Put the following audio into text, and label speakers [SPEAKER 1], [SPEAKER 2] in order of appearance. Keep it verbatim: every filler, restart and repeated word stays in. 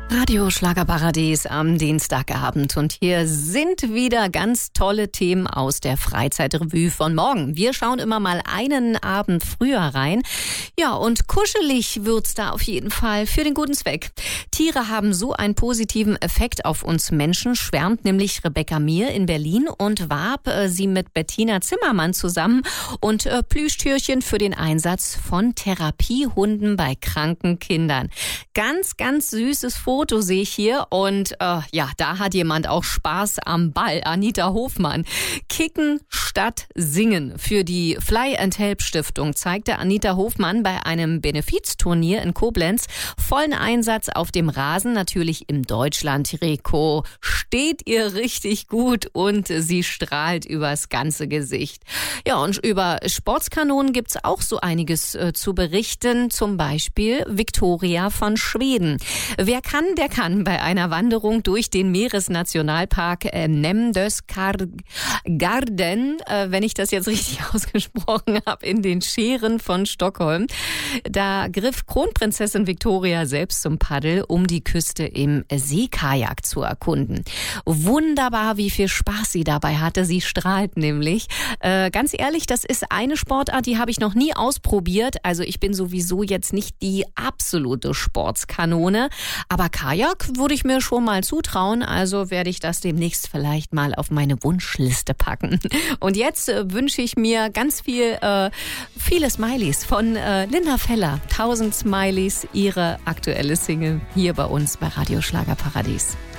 [SPEAKER 1] Radio Schlagerparadies am Dienstagabend und hier sind wieder ganz tolle Themen aus der Freizeitrevue von morgen. Wir schauen immer mal einen Abend früher rein. Ja, und kuschelig wird's da auf jeden Fall für den guten Zweck. Tiere haben so einen positiven Effekt auf uns Menschen, schwärmt nämlich Rebecca Mir in Berlin und warb äh, sie mit Bettina Zimmermann zusammen und äh, Plüschtürchen für den Einsatz von Therapiehunden bei kranken Kindern. Ganz, ganz süßes Foto. Foto sehe ich hier und äh, ja, da hat jemand auch Spaß am Ball. Anita Hofmann. Kicken statt singen. Für die Fly and Help Stiftung zeigte Anita Hofmann bei einem Benefizturnier in Koblenz vollen Einsatz auf dem Rasen, natürlich im Deutschland-Trikot. Steht ihr richtig gut und sie strahlt übers ganze Gesicht. Ja, und über Sportskanonen gibt's auch so einiges äh, zu berichten. Zum Beispiel Victoria von Schweden. Wer kann, der kann bei einer Wanderung durch den Meeresnationalpark äh, Nämndöskargarden, äh, wenn ich das jetzt richtig ausgesprochen habe, in den Scheren von Stockholm. Da griff Kronprinzessin Victoria selbst zum Paddel, um die Küste im Seekajak zu erkunden. Wunderbar, wie viel Spaß sie dabei hatte. Sie strahlt nämlich. Äh, ganz ehrlich, das ist eine Sportart, die habe ich noch nie ausprobiert. Also ich bin sowieso jetzt nicht die absolute Sportskanone, aber Kajak würde ich mir schon mal zutrauen, also werde ich das demnächst vielleicht mal auf meine Wunschliste packen. Und jetzt äh, wünsche ich mir ganz viel, äh, viele Smileys von äh, Linda Feller. Tausend Smileys, ihre aktuelle Single hier bei uns bei Radio Schlagerparadies.